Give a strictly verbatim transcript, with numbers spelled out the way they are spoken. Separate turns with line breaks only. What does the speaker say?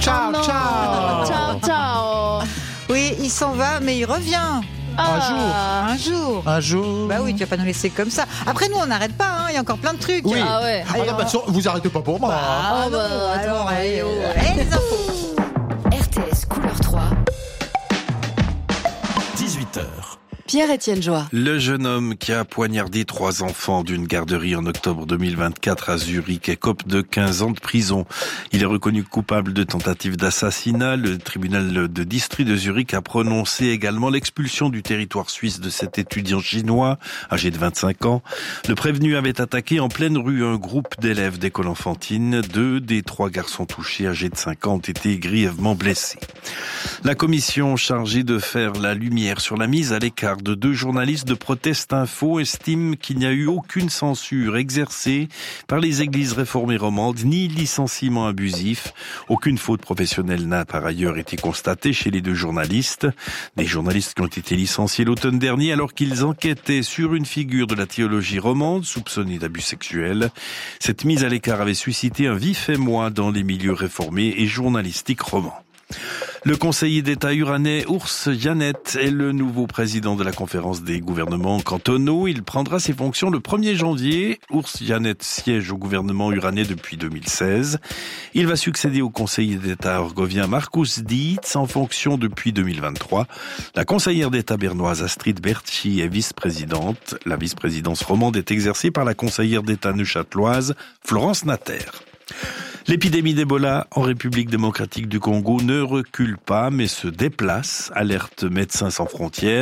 Ciao,
Oh non.
ciao.
Ciao, ciao.
Oui, il s'en va, mais il revient.
Ah.
Un jour.
Un jour.
Bah oui, tu vas pas nous laisser comme ça. Après, nous, on n'arrête pas, hein. Il y a encore plein de trucs.
Oui.
Ah ouais.
Ah non, bah, sur- vous arrêtez pas pour moi.
Ah,
Ah
non,
bah,
alors,
attends,
allez,
euh,
oh. Eh, les infos.
R T S couleur trois.
dix-huit heures.
Pierre-Étienne Joie.
Le jeune homme qui a poignardé trois enfants d'une garderie en octobre deux mille vingt-quatre à Zurich écope de quinze ans de prison. Il est reconnu coupable de tentative d'assassinat. Le tribunal de district de Zurich a prononcé également l'expulsion du territoire suisse de cet étudiant chinois, âgé de vingt-cinq ans. Le prévenu avait attaqué en pleine rue un groupe d'élèves d'école enfantine. Deux des trois garçons touchés, âgés de cinq ans, ont été grièvement blessés. La commission chargée de faire la lumière sur la mise à l'écart de deux journalistes de Protest Info estime qu'il n'y a eu aucune censure exercée par les églises réformées romandes, ni licenciement abusif. Aucune faute professionnelle n'a par ailleurs été constatée chez les deux journalistes. Des journalistes qui ont été licenciés l'automne dernier alors qu'ils enquêtaient sur une figure de la théologie romande soupçonnée d'abus sexuels. Cette mise à l'écart avait suscité un vif émoi dans les milieux réformés et journalistiques romans. Le conseiller d'État uranais Urs Janett est le nouveau président de la conférence des gouvernements cantonaux. Il prendra ses fonctions le premier janvier. Urs Janett siège au gouvernement uranais depuis deux mille seize. Il va succéder au conseiller d'État orgovien Markus Dietz en fonction depuis deux mille vingt-trois. La conseillère d'État bernoise Astrid Bertschy est vice-présidente. La vice-présidence romande est exercée par la conseillère d'État neuchâteloise Florence Natter. L'épidémie d'Ebola en République démocratique du Congo ne recule pas mais se déplace, alerte Médecins sans frontières.